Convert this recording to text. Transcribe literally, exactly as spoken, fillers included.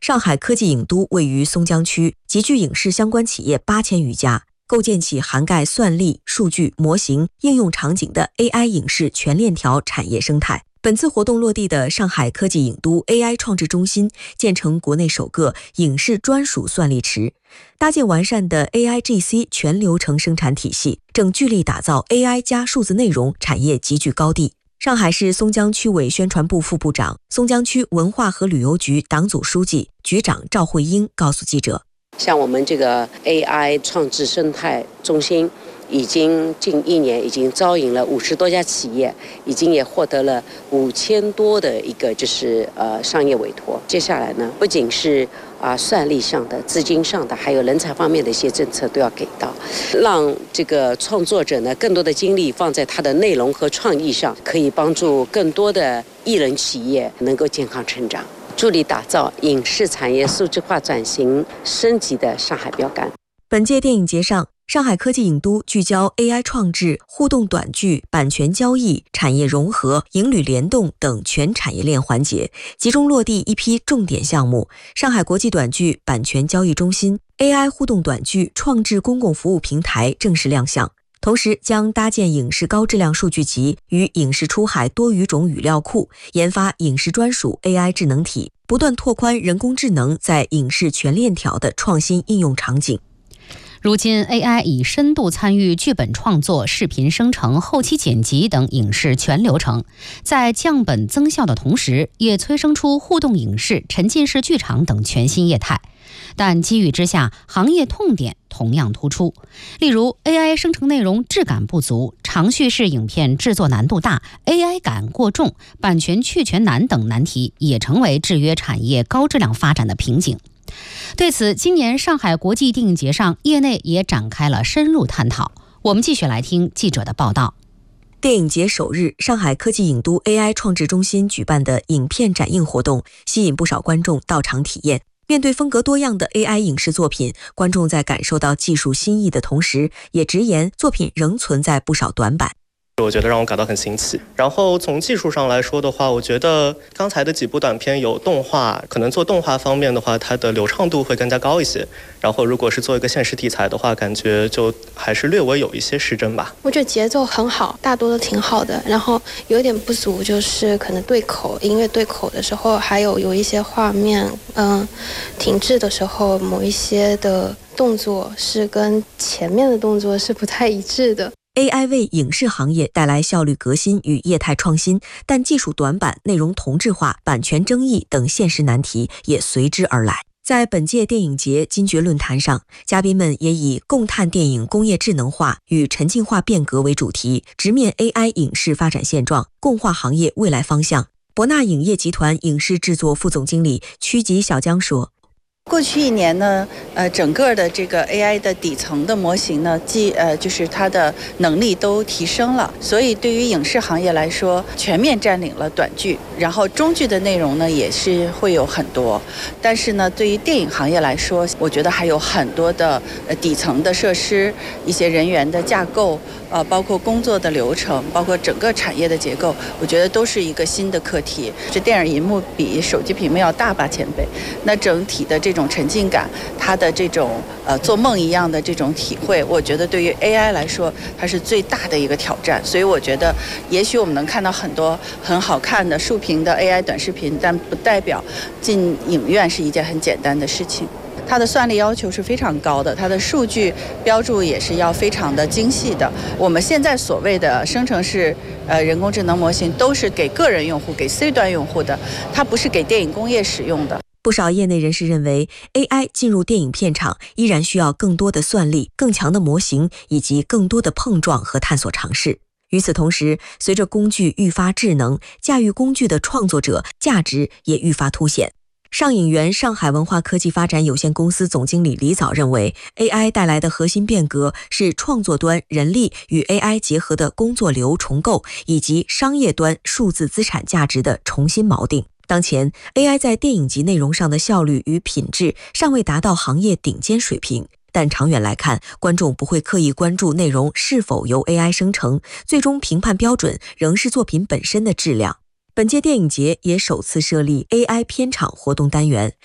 上海科技影都位于松江区，集聚影视相关企业八千余家，构建起涵盖算力、数据、模型、应用场景的 A I 影视全链条产业生态。本次活动落地的上海科技影都 A I 创智中心，建成国内首个影视专属算力池，搭建完善的 A I G C 全流程生产体系，正聚力打造 A I 加数字内容产业集聚高地。上海市松江区委宣传部副部长、松江区文化和旅游局党组书记、局长赵慧英告诉记者， 像我们这个 A I 创智生态中心已经近一年已经招引了五十多家企业，已经也获得了五千多的一个就是呃商业委托。接下来呢，不仅是啊算力上的、资金上的，还有人才方面的一些政策都要给到，让这个创作者呢更多的精力放在他的内容和创意上，可以帮助更多的艺人企业能够健康成长，助力打造影视产业数字化转型升级的上海标杆。 本届电影节上，上海科技影都聚焦 A I 创智、互动短剧、版权交易、产业融合、影旅联动等全产业链环节，集中落地一批重点项目。上海国际短剧版权交易中心、A I 互动短剧创智公共服务平台正式亮相，同时将搭建影视高质量数据集与影视出海多语种语料库，研发影视专属 A I 智能体，不断拓宽人工智能在影视全链条的创新应用场景。 如今 A I 已深度参与剧本创作、视频生成、后期剪辑等影视全流程，在降本增效的同时，也催生出互动影视、沉浸式剧场等全新业态。但机遇之下，行业痛点同样突出，例如 A I 生成内容质感不足、长叙事影片制作难度大、A I 感过重、版权确权难等难题，也成为制约产业高质量发展的瓶颈。对此，今年上海国际电影节上，业内也展开了深入探讨。我们继续来听记者的报道。 电影节首日，上海科技影都 A I 创智中心举办的影片展映活动，吸引不少观众到场体验。面对风格多样的 A I 影视作品，观众在感受到技术新意的同时，也直言作品仍存在不少短板。 我觉得让我感到很新奇。然后从技术上来说的话，我觉得刚才的几部短片有动画，可能做动画方面的话，它的流畅度会更加高一些。然后如果是做一个现实题材的话，感觉就还是略微有一些失真吧。 我觉得节奏很好，大多都挺好的。然后有点不足就是可能对口，音乐对口的时候，还有有一些画面，嗯，停滞的时候，某一些的动作是跟前面的动作是不太一致的。 A I 为影视行业带来效率革新与业态创新，但技术短板、内容同质化、版权争议等现实难题也随之而来。在本届电影节金爵论坛上，嘉宾们也以共探电影工业智能化与沉浸化变革为主题，直面 A I 影视发展现状，共话行业未来方向。博纳影业集团影视制作副总经理曲吉小江说， 过去一年呢，呃，整个的这个 A I 的底层的模型呢，既呃就是它的能力都提升了，所以对于影视行业来说，全面占领了短剧，然后中剧的内容呢也是会有很多，但是呢，对于电影行业来说，我觉得还有很多的呃底层的设施、一些人员的架构，呃，包括工作的流程，包括整个产业的结构，我觉得都是一个新的课题。这电影银幕比手机屏幕要大八千倍，那整体的这种这种沉浸感，它的这种呃做梦一样的这种体会，我觉得对于 A I 来说，它是最大的一个挑战。所以我觉得，也许我们能看到很多很好看的竖屏的 A I 短视频，但不代表进影院是一件很简单的事情。它的算力要求是非常高的，它的数据标注也是要非常的精细的。我们现在所谓的生成式呃人工智能模型，都是给个人用户、给 C 端用户的，它不是给电影工业使用的。 不少业内人士认为 A I 进入电影片场依然需要更多的算力、更强的模型以及更多的碰撞和探索尝试。与此同时，随着工具愈发智能，驾驭工具的创作者价值也愈发凸显。上影园上海文化科技发展有限公司总经理李早认为， A I 带来的核心变革是创作端人力与 A I 结合的工作流重构，以及商业端数字资产价值的重新锚定。当前 A I 在电影级内容上的效率与品质尚未达到行业顶尖水平，但长远来看，观众不会刻意关注内容是否由 A I 生成，最终评判标准仍是作品本身的质量。本届电影节也首次设立 A I 片场活动单元，